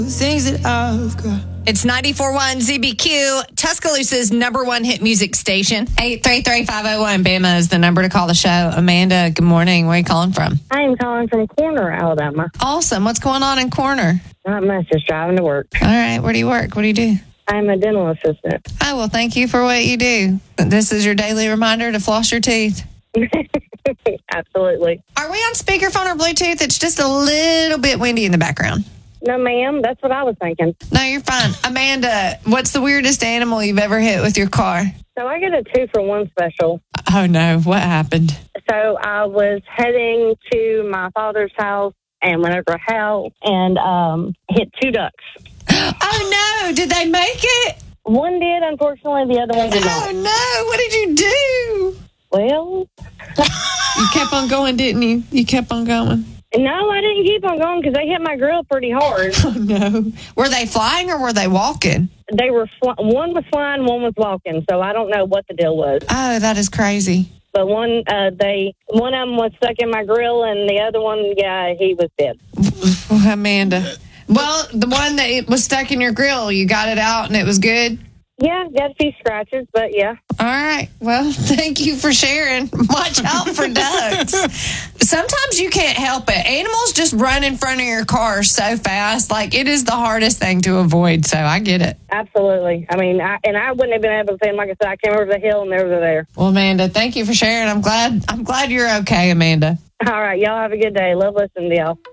Things that I've got. It's 94.1 ZBQ, Tuscaloosa's number one hit music station. 833-501 Bama is the number to call the show. Amanda, good morning. Where are you calling from? I am calling from Corner, Alabama. Awesome. What's going on in Corner? Not much, just driving to work. All right. Where do you work? What do you do? I'm a dental assistant. Oh, well, thank you for what you do. This is your daily reminder to floss your teeth. Absolutely. Are we on speakerphone or Bluetooth? It's just a little bit windy in the background. No, ma'am. That's what I was thinking. No, you're fine. Amanda, what's the weirdest animal you've ever hit with your car? So I get a 2-for-1 special. Oh, no. What happened? So I was heading to my father's house and went over a house and hit 2 ducks. Oh, no. Did they make it? One did, unfortunately. The other one did not. Oh, no. What did you do? Well, You kept on going, didn't you? You kept on going. no, I didn't keep on going because they hit my grill pretty hard. Oh, no. Were they flying or were they walking? They were one was flying, one was walking, so I don't know what the deal was. Oh, that is crazy. But one of them was stuck in my grill, and the other one, yeah, he was dead. Amanda. Well, the one that was stuck in your grill, you got it out and it was good? Yeah, got a few scratches, but yeah. All right. Well, thank you for sharing. Watch out for ducks. Sometimes you can't help it. Animals just run in front of your car so fast. Like, it is the hardest thing to avoid, so I get it. Absolutely. I mean, I wouldn't have been able to say them. Like I said, I came over the hill and they were there. Well, Amanda, thank you for sharing. I'm glad you're okay, Amanda. All right. Y'all have a good day. Love listening to y'all.